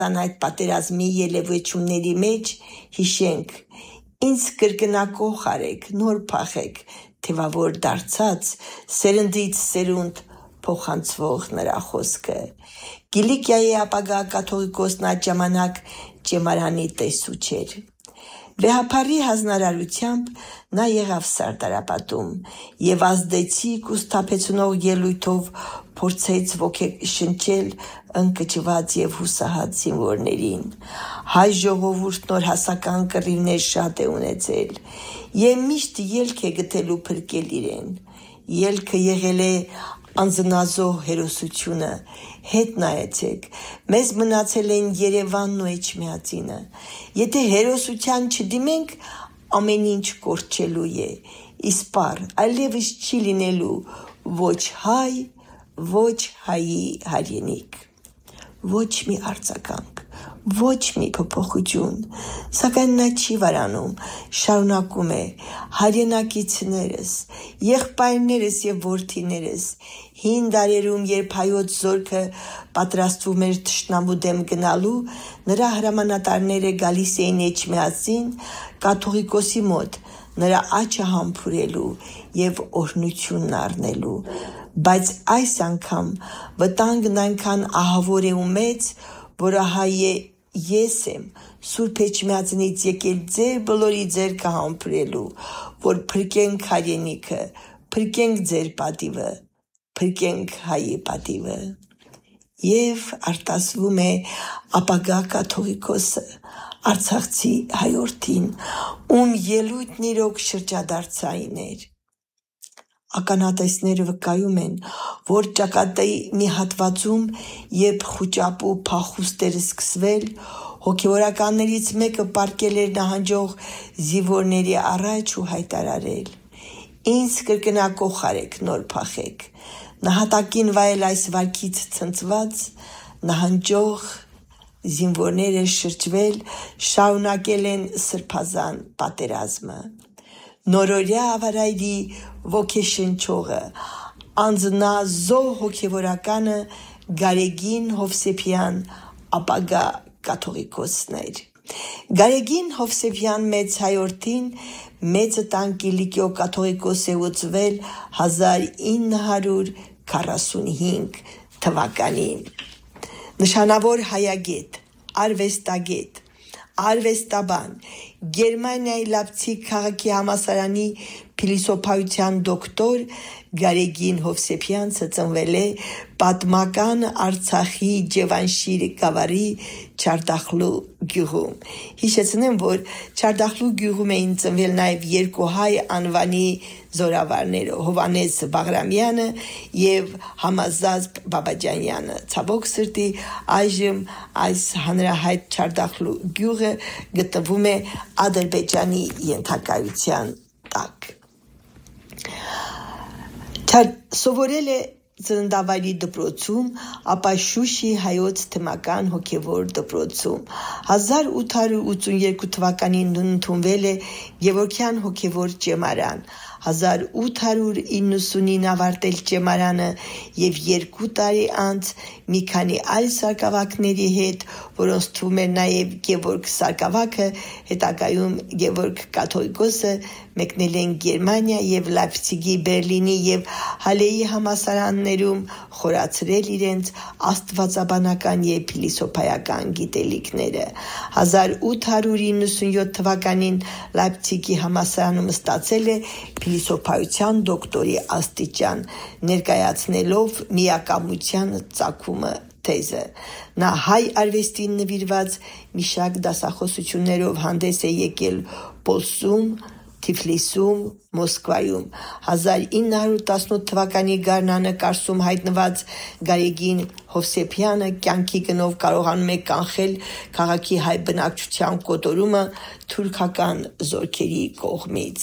այդ պատերազմի ելևէջումների մեջ հիշենք, ինձ կրկնակող արեք, նոր փախեք, թևավոր դարձած, սերնդից սերունդ փոխանցվող նրա խոսքը։ Կիլիկիայի ապագա կաթողիկոսն այդ ժամանակ ճեմարանի տեսու չէր։ Վեհափարի հանձնարարությամբ նա եղավ Սարդարապատում և ազդեցիկ ու սթափեցնող ելույթով փորձեց ոգեշնչել ընկճված և հուսահատ զինվորներին։ Հայ ժողովուրդն օրհասական կռիվներ շատ է ունեցել և միշտ ելք է գտել ու փրկել իրեն։ Ելքը եղել է անձնազոհ հերոսությունը, հետ նայեցեք, մեզ մնացել են Երևանն ու Էջմիածինը։ Եթե հերոսության չդիմենք, ամեն ինչ կորչելու է, իսպառ, այլևս չի լինելու ոչ հայ, ոչ հայի հայրենիք։ Ոչ մի արձագանք, ոչ մի փոփոխություն, սակայն նա չի վարանում, շարունակում է. հայրենակիցներս, եղբայրներս և որդիներս, հին դարերում, երբ հայոց զորքը պատրաստվում էր թշնամու դեմ գնալու, նրա հրամանատարները գալիս էին Էջմիածին կաթողիկոսի մոտ, նրա աչքը համբուրելու և օրհնությունն առնելու, բայց այս անգամ վտանգն այնքան ահավոր է ու մեծ, որ ես եմ Սուրբ Էջմիածնից եկել ձեր բոլորի ձեռքը համբուրելու, որ փրկենք հայրենիքը, փրկենք ձեր պատիվը, փրկենք հայի պատիվը։ Եվ արտասվում է ապագա կաթողիկոսը, արցախցի հայորդին, ում ելույթն իրոք շրջադարձային էր։ Ականատեսները վկայում են, որ ճակատի մի հատվածում, երբ խուճապ ու փախուստ էր սկսվել, հոգևորականներից մեկը պառկել էր նահանջող զինվորների առաջ ու հայտարարել. «Ինձ կրկնակող արեք, նոր փախեք»։ Նահատակին վայել այս վարքից ցնցված, նահանջող զինվորները շրջվել շարունակել են սրբազան պատերազմը։ Նորօրյա ավարայրի ոգեշնչողը, անձնազոհ հոգևորականը Գարեգին Հովսեփյան ապագա կաթողիկոսն էր։ Գարեգին Հովսեփյան մեծ հայորդին մեծը տան Կիլիկիո կաթողիկոս է ուծվել 1945 թվականին։ Նշանավոր հայագետ, արվեստագետ, արվեստաբան, Գերմանիայի Լայպցիգ քաղաքի համալսարանի փիլիսոփայության դոկտոր Գարեգին Հովսեփյանը ծնվել է պատմական Արցախի Ջևանշիր գավառի Չարդախլու գյուղում։ Հիշեցնեմ, որ Չարդախլու գյուղում էին ծնվել նաև երկու հայ անվանի զորավարները՝ Հովհաննես Բաղրամյանը և Համազազբ Բաբաջանյանը։ Ցավոք սրտի այժմ այս հանրահայտ Չարդախլու գյուղը գտնվում է Ադրբեջանի ենթակայության տակ։ Սովորել է ծննդավայրի դպրոցում, ապա Շուշի հայոց թեմական հոգևոր դպրոցում։ 1882 թվականին ընդունվել է Գևորգյան հոգևոր ճեմարան, 1899 ավարտել ճեմարանը և 2 տարի անց մի քանի այլ սակավակների հետ, որոնց թվում էր նաև Գևորգ Սակավակը, հետագայում Գևորգ կաթողիկոսը, մեկնել են Գերմանիա և Լայպցիգի, Բերլինի և Հալեի համալսարաններում խորացրել իրենց աստվածաբանական և փիլիսոփայական գիտելիքները։ 1897 թվականին Լայպցիգի համալսարանում ստացել է փիլիսոփայության դոկտորի աստիճան, ներկայացնելով միակամության ծագումը թեզը։ Նա հայ արվեստին նվիրված մի շարք դասախոսություններով հանդես է եկել Պոլսում, Թիֆլիսում, Մոսկվայում։ 1918 թվականի գարնանկարսում հայտնված Գարեգին Հովսեփյանը կյանքի գնով կարողանում է կանխել քաղաքի հայ բնակչության կոտորումը թուրքական զորքերի կողմից։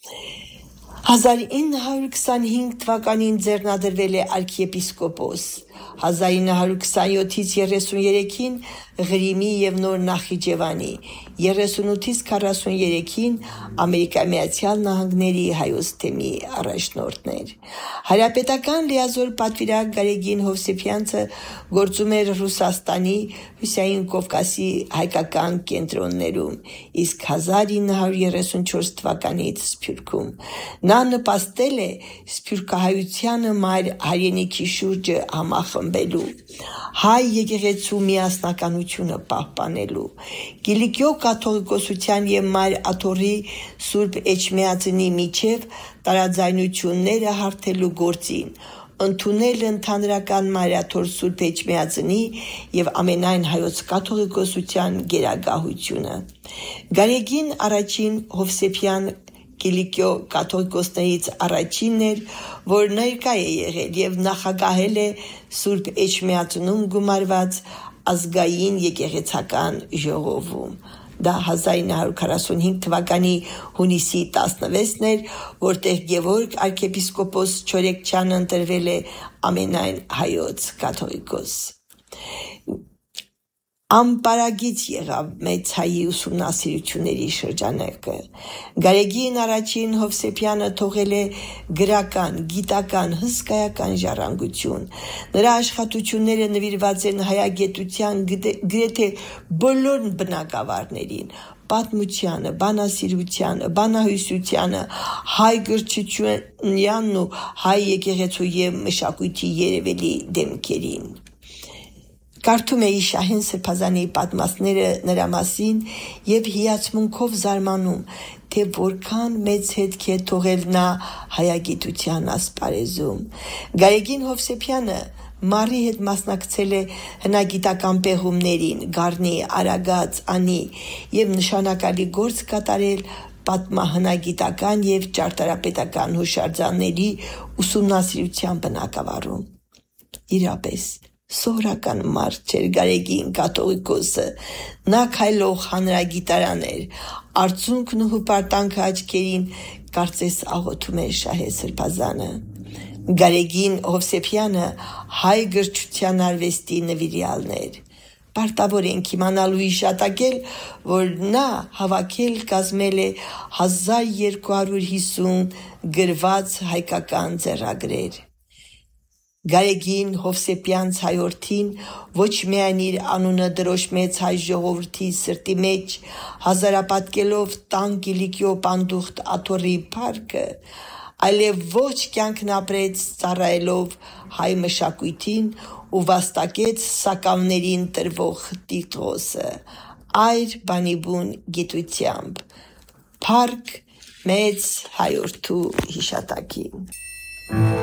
1925 թվականին ձեռնադրվել է արքիեպիսկոպոս, 1927-ից 33-ին Ղրիմի և Նոր Նախիջևանի, 38-ից 43-ին Ամերիկայի Միացյալ Նահանգների հայոց թեմի առաջնորդներ։ Հանրապետական լիազոր պատվիրակ Գարեգին Հովսեփյանցը գործում էր Ռուսաստանի, Հյուսիսային Կովկասի հայկական կենտրոններում, իսկ 1934 թվականից Սփյուռքում։ Նա նպաստել է սփյուռքահայությանը մայր հայրենիքի շուրջը համախմբելու, հայ եկեղեցու միասնականությունը պահպանելու, Կիլիկիո կաթողիկոսության և Մայր Աթոռի Սուրբ Էջմիածնի միջև տարաձայնությունները հարթելու գործին, ընդունել ընդհանրական Մայր Աթոռ Սուրբ Էջմիածնի և ամենայն հայոց կաթողիկոսության գերագահությունը։ Գարեգին առաջին Հովսեփյան Կիլիկիո կաթողիկոսներից առաջինն էր, որ ներկա է եղել և նախագահել է Սուրբ Էջմիածնում գումարված ազգային եկեղեցական ժողովում։ Դա 1945 թվականի հունիսի 16-ն էր, որտեղ Գևորգ arczepiskopos Չորեքչյանը ընտրվել է ամենայն հայոց կաթողիկոս։ Ամպարագից եղավ մեծ հայի ուսումնասիրությունների շրջանակը։ Գարեգին առաջին Հովսեփյանը թողել է գրական, գիտական, հսկայական ժառանգություն։ Նրա աշխատությունները նվիրված են հայագիտության գրեթե բոլոր բնագավառներին՝ պատմությանը, բանասիրությանը, բանահյուսությանը, հայ գրչությանն ու հայ եկեղեցու և մշակույթի երևելի դեմքերին։ Կարդում էի Շահեն Սրբազանի պատմածները նրա մասին և հիացմունքով զարմանում, թե որքան մեծ հետք է թողել նա հայագիտության ասպարեզում։ Գարեգին Հովսեփյանը Մարի հետ մասնակցել է հնագիտական պեղումներին, Գառնի, Արագած, Անի և նշանակալի գործ կատարել պատմահնագիտական և ճարտարապետական հուշարձանների ուսումնասիրության բնագավառում։ Իրապես, սովորական մարդ չէր Գարեգին կաթողիկոսը, նա քայլող հանրագիտարան էր, արցունքն ու հպարտանքը աչքերին կարծես աղոթում էր Շահե Սրբազանը։ Գարեգին Հովսեփյանը հայ գրչության արվեստի նվիրյալն էր։ Պարտավոր ենք իմանալ ու հիշատակել, որ նա հավաքել կազմել է 1250 գրված հայկական ձեռագրեր։ Գարեգին Հովսեփյանց հայորդին ոչ միայն իր անունը դրոշմեց հայ ժողովրդի սրտի մեջ, հազարապատկելով տան Կիլիկիո պանդուխտ Աթոռի փառքը, այլև ոչ կյանքն ապրեց ծառայելով հայ մշակույթին ու վաստակեց սակավներին տրվող տիտղոսը, այր բանիբուն գիտությամբ, փառք մեծ հայորդու հիշատակին։